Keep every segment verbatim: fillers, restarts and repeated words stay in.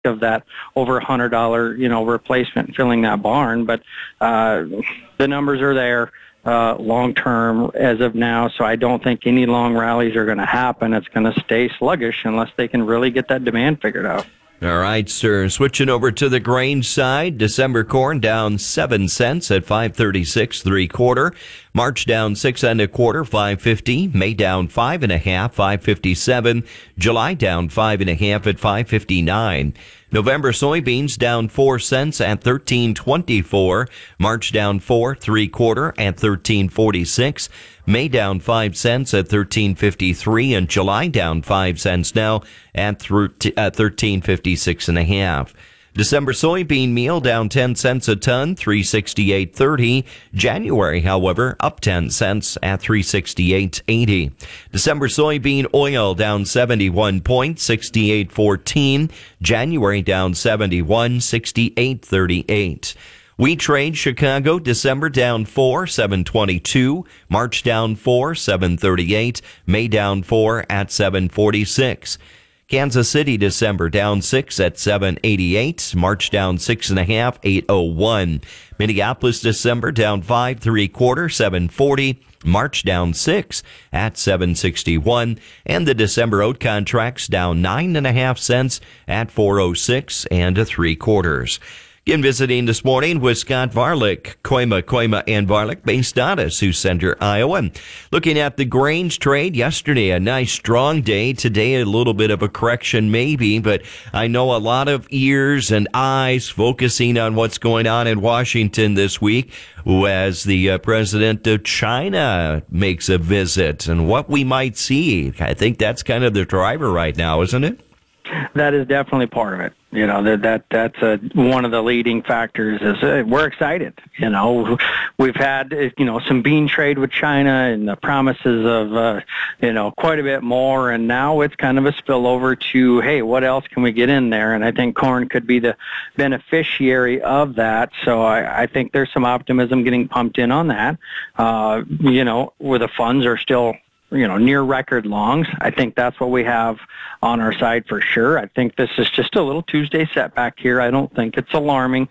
of that over a hundred dollar, you know, replacement filling that barn. But uh, the numbers are there uh, long term as of now. So I don't think any long rallies are going to happen. It's going to stay sluggish unless they can really get that demand figured out. All right, sir. Switching over to the grain side, December corn down seven cents at five thirty-six three quarter. March down six and a quarter, five fifty. May down five and a half, five fifty-seven. July down five and a half at five fifty-nine. November soybeans down four cents at thirteen twenty-four. March down four three quarter at thirteen forty-six. May down five cents at thirteen fifty-three, and July down five cents now at thirteen fifty-six and a half. December soybean meal down ten cents a ton, three sixty-eight thirty. January, however, up ten cents at three sixty-eight eighty. December soybean oil down seventy-one points, sixty-eight fourteen. January down seventy-one, sixty-eight thirty-eight. Wheat trade, Chicago, December down four, seven twenty-two. March down four, seven thirty-eight. May down four at seven forty-six. Kansas City, December down six at seven eighty-eight. March down six and a half, eight oh one. Minneapolis, December down five, three quarter, seven forty. March down six at seven sixty-one. And the December oat contracts down nine and a half cents at four oh six and a three quarters. Again, visiting this morning with Scott Varlick, Koima, Koima, and Varlick, based out of Sioux Center, Iowa. Looking at the grains trade, yesterday a nice strong day. Today a little bit of a correction maybe, but I know a lot of ears and eyes focusing on what's going on in Washington this week as the uh, president of China makes a visit and what we might see. I think that's kind of the driver right now, isn't it? That is definitely part of it. You know, that, that that's a, one of the leading factors is uh, we're excited. You know, we've had, you know, some bean trade with China and the promises of, uh, you know, quite a bit more. And now it's kind of a spillover to, hey, what else can we get in there? And I think corn could be the beneficiary of that. So I, I think there's some optimism getting pumped in on that, uh, you know, where the funds are still, you know, near record longs. I think that's what we have on our side for sure. I think this is just a little Tuesday setback here. I don't think it's alarming.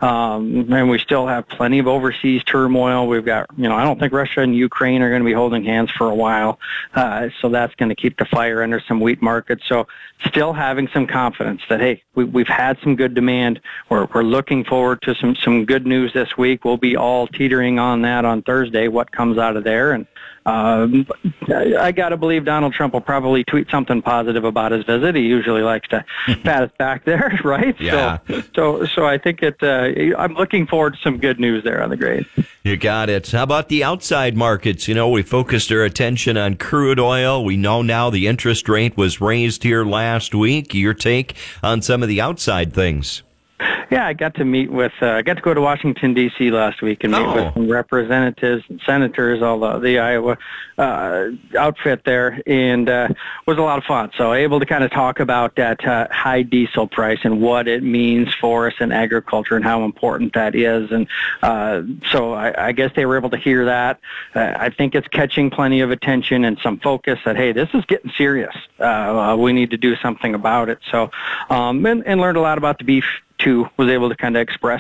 Um, and we still have plenty of overseas turmoil. We've got, you know, I don't think Russia and Ukraine are going to be holding hands for a while. Uh, so that's going to keep the fire under some wheat markets. So still having some confidence that, hey, we, we've had some good demand. We're, we're looking forward to some, some good news this week. We'll be all teetering on that on Thursday, what comes out of there. And Um, I, I got to believe Donald Trump will probably tweet something positive about his visit. He usually likes to pat us back there, right? Yeah. So, so, so I think it. Uh, I'm looking forward to some good news there on the grain. You got it. How about the outside markets? You know, we focused our attention on crude oil. We know now the interest rate was raised here last week. Your take on some of the outside things? Yeah, I got to meet with, uh, I got to go to Washington, D C last week and meet oh. with some representatives and senators, all the, the Iowa uh, outfit there, and uh, it was a lot of fun. So able to kind of talk about that uh, high diesel price and what it means for us in agriculture and how important that is. And uh, so I, I guess they were able to hear that. Uh, I think it's catching plenty of attention and some focus that, hey, this is getting serious. Uh, we need to do something about it. So, um, and, and learned a lot about the beef too, was able to kind of express,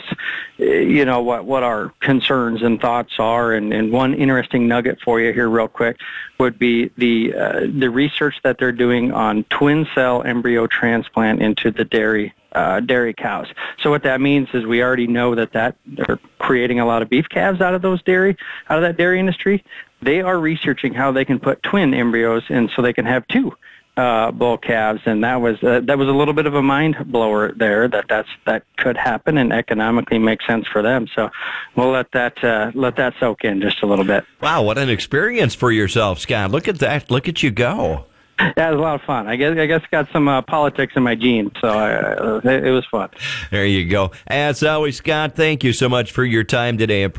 you know, what, what our concerns and thoughts are. And, and one interesting nugget for you here real quick would be the uh, the research that they're doing on twin cell embryo transplant into the dairy uh, dairy cows. So what that means is we already know that, that they're creating a lot of beef calves out of those dairy, out of that dairy industry. They are researching how they can put twin embryos in so they can have two uh bull calves, and that was uh, that was a little bit of a mind blower there, that that's that could happen and economically make sense for them. So we'll let that uh, let that soak in just a little bit. Wow, what an experience for yourself, Scott. Look at that. Look at you go. That was a lot of fun. I guess I guess got some uh, politics in my genes, so uh, it, it was fun. There you go. As always, Scott, thank you so much for your time today.